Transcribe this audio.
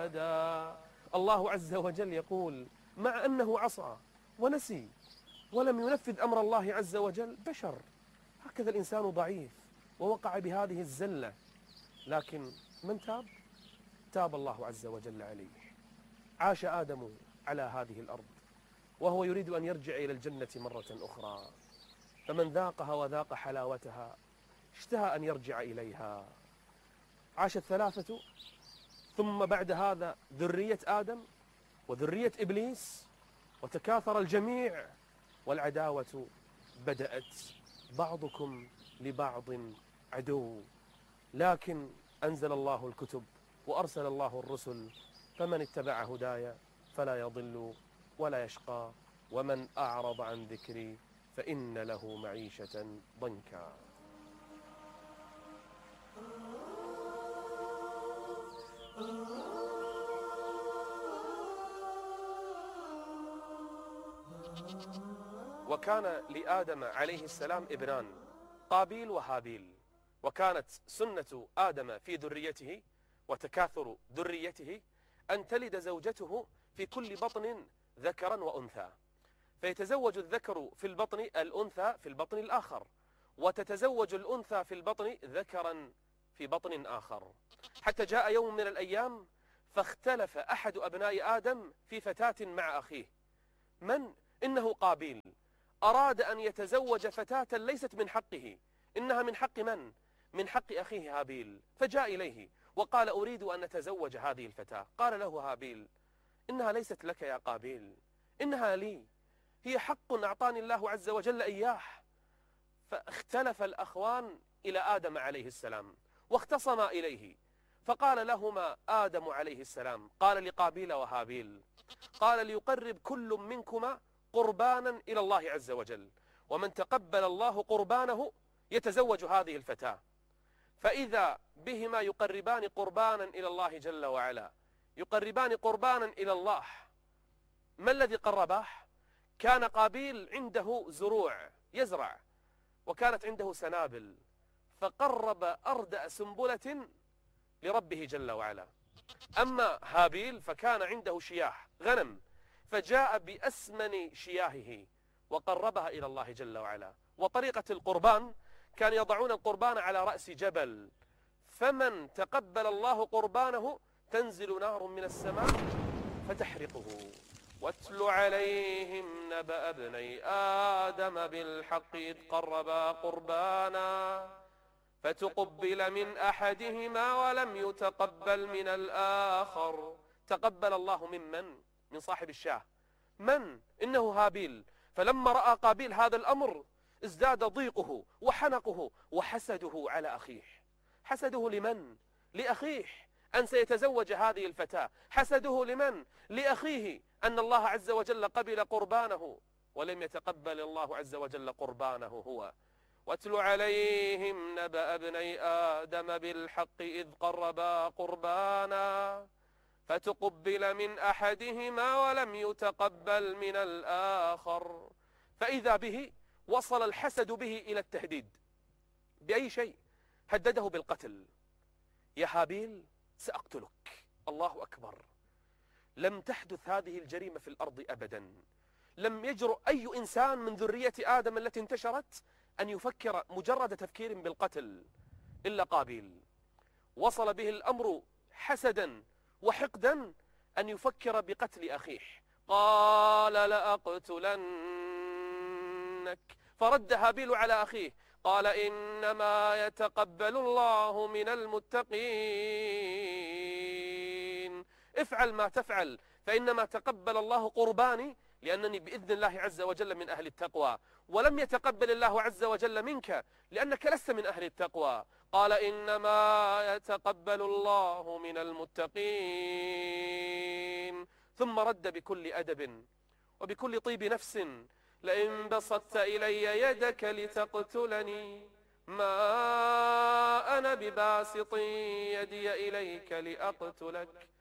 أحدا. الله عز وجل يقول مع أنه عصى ونسي ولم ينفذ أمر الله عز وجل، بشر هكذا الإنسان ضعيف ووقع بهذه الزلة، لكن من تاب؟ تاب الله عز وجل عليه. عاش آدم على هذه الأرض وهو يريد أن يرجع إلى الجنة مرة أخرى، فمن ذاقها وذاق حلاوتها اشتهى أن يرجع إليها. عاشت ثلاثة، ثم بعد هذا ذرية آدم وذرية إبليس، وتكاثر الجميع والعداوة بدأت، بعضكم لبعض عدو. لكن أنزل الله الكتب وأرسل الله الرسل، فمن اتبع هداي فلا يضل ولا يشقى، ومن أعرض عن ذكري فإن له معيشة ضنكا. وكان لآدم عليه السلام ابنان، قابيل وهابيل، وكانت سنة آدم في ذريته وتكاثر ذريته أن تلد زوجته في كل بطن ذكرا وأنثى، فيتزوج الذكر في البطن الأنثى في البطن الآخر، وتتزوج الأنثى في البطن ذكرا في بطن آخر، حتى جاء يوم من الأيام فاختلف أحد أبناء آدم في فتاة مع أخيه. إنه قابيل أراد أن يتزوج فتاة ليست من حقه، إنها من حق من؟ من حق أخيه هابيل، فجاء إليه وقال أريد أن أتزوج هذه الفتاة. قال له هابيل إنها ليست لك يا قابيل، إنها لي، هي حق أعطاني الله عز وجل إياه. فاختلف الأخوان إلى آدم عليه السلام واختصما إليه، فقال لهما آدم عليه السلام، قال لقابيل وهابيل، قال ليقرب كل منكما قربانا إلى الله عز وجل، ومن تقبل الله قربانه يتزوج هذه الفتاة. فإذا بهما يقربان قربانا إلى الله جل وعلا، يقربان قربانا إلى الله، ما الذي قرباه؟ كان قابيل عنده زروع يزرع، وكانت عنده سنابل، فقرب أردأ سنبلة لربه جل وعلا. أما هابيل فكان عنده شياه غنم، فجاء بأسمن شياهه وقربها إلى الله جل وعلا. وطريقة القربان كان يضعون القربان على رأس جبل، فمن تقبل الله قربانه تنزل نار من السماء فتحرقه. واتل عليهم نبأ ابني آدم بالحق إذ قربا قربانا فتقبل من أحدهما ولم يتقبل من الآخر. تقبل الله من صاحب الشاه، إنه هابيل. فلما رأى قابيل هذا الأمر ازداد ضيقه وحنقه وحسده على أخيه. حسده لمن؟ لأخيه أن سيتزوج هذه الفتاة. حسده لمن؟ لأخيه أن الله عز وجل قبل قربانه ولم يتقبل الله عز وجل قربانه هو. واتل عليهم نبأ ابني آدم بالحق إذ قربا قربانا فتقبل من أحدهما ولم يتقبل من الآخر. فإذا به وصل الحسد به إلى التهديد. بأي شيء؟ هدده بالقتل. يا هابيل سأقتلك. الله أكبر. لم تحدث هذه الجريمة في الأرض أبدا. لم يجرؤ أي إنسان من ذرية آدم التي انتشرت أن يفكر مجرد تفكير بالقتل إلا قابيل. وصل به الأمر حسدا وحقدا أن يفكر بقتل أخيه. قال لأقتلنك. فرد هابيل على أخيه قال إنما يتقبل الله من المتقين. افعل ما تفعل فإنما تقبل الله قرباني لأنني بإذن الله عز وجل من أهل التقوى، ولم يتقبل الله عز وجل منك لأنك لست من أهل التقوى. قال إنما يتقبل الله من المتقين. ثم رد بكل أدب وبكل طيب نفس لئن بسطت إلي يدك لتقتلني ما أنا بباسط يدي إليك لأقتلك